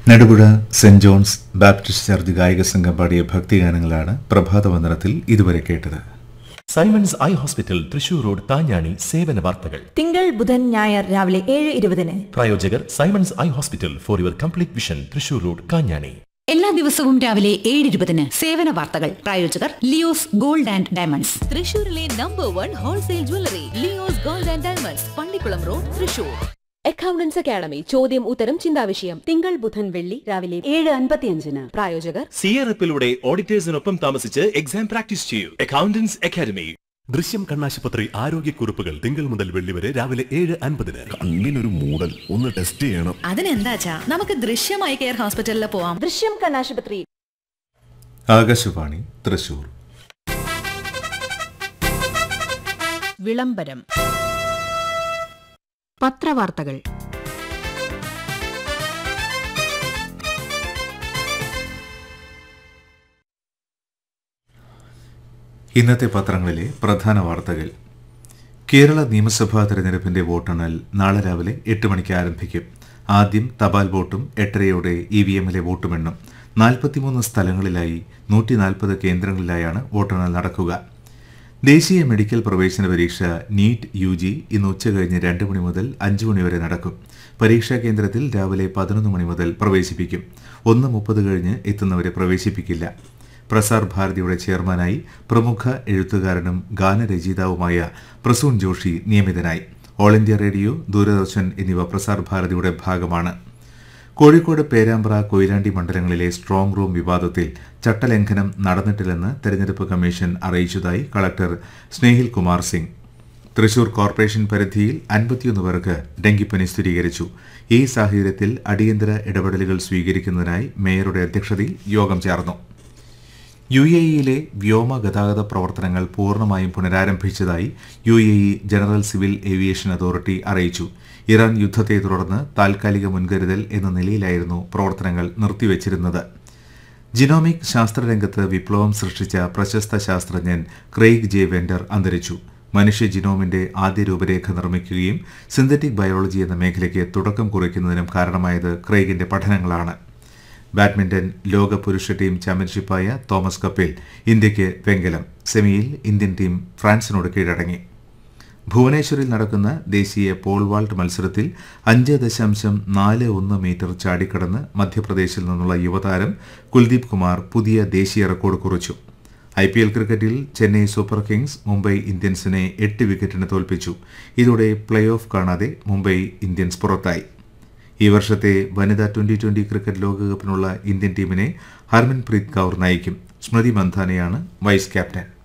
Nedupuzha saint John's Baptist church ഗായക സംഘം പാടിയ ഭക്തിഗാനങ്ങളാണ് പ്രഭാതവന്ദനത്തിൽ ഇതുവരെ കേട്ടത്. Symons eye hospital Thrissur road താഞ്ഞാണി സേവന വാർത്തകൾ തിങ്കൾ ബുധൻ ഞായർ രാവിലെ 7:20. പ്രായോജകർ Symons eye hospital for your complete vision Thrissur road Kanjani. എല്ലാ ദിവസവും രാവിലെ 7:20 സേവന വാർത്തകൾ. പ്രായോജകർ ലിയോസ് ഗോൾഡ് ആൻഡ് ഡയമണ്ട്സ്, തൃശൂരിലെ number 1 wholesale jewellery Leo's gold and diamonds, Pallikkulam road, Thrissur. Accountants academy ചോദ്യം ഉത്തരം ചിന്താവിഷയം തിങ്കൾ ബുധൻ വെള്ളി രാവിലെ 7:55. പ്രായോജകർ സിആർഎഫിലൂടെ ഓഡിറ്റേഴ്സിനൊപ്പം താമസിച്ച് എക്സാം പ്രാക്ടീസ് ചെയ്യൂ. Accountants academy. ദൃശ്യം കണ്ണാശുപത്രി ആരോഗ്യക്കുറിപ്പുകൾ തിങ്കൾ മുതൽ വെള്ളി വരെ രാവിലെ 7:50. കണ്ണിനൊരു മൂടൽ, ഒന്ന് ടെസ്റ്റ് ചെയ്യണം. അതിനെന്താച്ചാ നമുക്ക് ദൃശ്യമായി കെയർ ഹോസ്പിറ്റലിൽ പോവാം. ദൃശ്യം കണ്ണാശുപത്രി. ആകാശവാണി തൃശൂർ. വിളംബരം. പത്രവാർത്തകൾ. ഇന്നത്തെ പത്രങ്ങളിലെ പ്രധാന വാർത്തകൾ. കേരള നിയമസഭാ തെരഞ്ഞെടുപ്പിന്റെ വോട്ടെണ്ണൽ നാളെ രാവിലെ 8 മണിക്ക് ആരംഭിക്കും. ആദ്യം തപാൽ വോട്ടും 8:30 EVM-ലെ വോട്ടുമെണ്ണും. 43 സ്ഥലങ്ങളിലായി 140 കേന്ദ്രങ്ങളിലായാണ് വോട്ടെണ്ണൽ നടക്കുക. ദേശീയ മെഡിക്കൽ പ്രവേശന പരീക്ഷ നീറ്റ് UG ഇന്ന് ഉച്ചകഴിഞ്ഞ് 2 മണി മുതൽ 5 മണി വരെ നടക്കും. പരീക്ഷാ കേന്ദ്രത്തിൽ രാവിലെ 11 മണി മുതൽ പ്രവേശിപ്പിക്കും. 1:30 കഴിഞ്ഞ് എത്തുന്നവരെ പ്രവേശിപ്പിക്കില്ല. പ്രസാർ ഭാരതിയുടെ ചെയർമാനായി പ്രമുഖ എഴുത്തുകാരനും ഗാനരചയിതാവുമായ Prasoon Joshi നിയമിതനായി. All India radio, Doordarshan എന്നിവ പ്രസാർ ഭാരതിയുടെ ഭാഗമാണ്. കോഴിക്കോട് പേരാമ്പ്ര കൊയിലാണ്ടി മണ്ഡലങ്ങളിലെ സ്ട്രോങ് റൂം വിവാദത്തിൽ ചട്ടലംഘനം നടന്നിട്ടില്ലെന്ന് തെരഞ്ഞെടുപ്പ് കമ്മീഷൻ അറിയിച്ചതായി കളക്ടർ സ്നേഹിൽ കുമാർ സിംഗ്. തൃശൂർ കോർപ്പറേഷൻ പരിധിയിൽ 51 പേർക്ക് ഡെങ്കിപ്പനി സ്ഥിരീകരിച്ചു. ഈ സാഹചര്യത്തിൽ അടിയന്തര ഇടപെടലുകൾ സ്വീകരിക്കുന്നതിനായി മേയറുടെ അധ്യക്ഷതയിൽ യോഗം ചേർന്നു. UAE-യിലെ വ്യോമ ഗതാഗത പ്രവർത്തനങ്ങൾ പൂർണ്ണമായും പുനരാരംഭിച്ചതായി UAE general civil aviation authority അറിയിച്ചു. ഇറാൻ യുദ്ധത്തെ തുടർന്ന് താൽക്കാലിക മുൻകരുതൽ എന്ന നിലയിലായിരുന്നു പ്രവർത്തനങ്ങൾ നിർത്തിവച്ചിരുന്നത്. ജിനോമിക് ശാസ്ത്രരംഗത്ത് വിപ്ലവം സൃഷ്ടിച്ച പ്രശസ്ത ശാസ്ത്രജ്ഞൻ ക്രെയ്ഗ് ജെ വെൻഡർ അന്തരിച്ചു. മനുഷ്യ ജിനോമിന്റെ ആദ്യ രൂപരേഖ നിർമ്മിക്കുകയും സിന്തറ്റിക് ബയോളജി എന്ന മേഖലയ്ക്ക് തുടക്കം കുറിക്കുന്നതിനും കാരണമായത് ക്രെയ്ഗിന്റെ പഠനങ്ങളാണ്. ബാഡ്മിന്റൺ ലോക പുരുഷ ടീം ചാമ്പ്യൻഷിപ്പായ തോമസ് കപ്പിൽ ഇന്ത്യയ്ക്ക് വെങ്കലം. സെമിയിൽ ഇന്ത്യൻ ടീം ഫ്രാൻസിനോട് കീഴടങ്ങി. ഭുവനേശ്വറിൽ നടക്കുന്ന ദേശീയ പോൾ വാൾട്ട് മത്സരത്തിൽ 5.41 മീറ്റർ ചാടിക്കടന്ന് മധ്യപ്രദേശിൽ നിന്നുള്ള യുവതാരം കുൽദീപ് കുമാർ പുതിയ ദേശീയ റെക്കോർഡ് കുറിച്ചു. IPL ക്രിക്കറ്റിൽ ചെന്നൈ സൂപ്പർ കിങ്സ് മുംബൈ ഇന്ത്യൻസിനെ 8 വിക്കറ്റിന് തോൽപ്പിച്ചു. ഇതോടെ പ്ലേ ഓഫ് കാണാതെ മുംബൈ ഇന്ത്യൻസ് പുറത്തായി. ഈ വർഷത്തെ വനിതാ 2020 ക്രിക്കറ്റ് ലോകകപ്പിനുള്ള ഇന്ത്യൻ ടീമിനെ ഹർമൻപ്രീത് കൗർ നയിക്കും. സ്മൃതി മന്ധാനയാണ് വൈസ് ക്യാപ്റ്റൻ.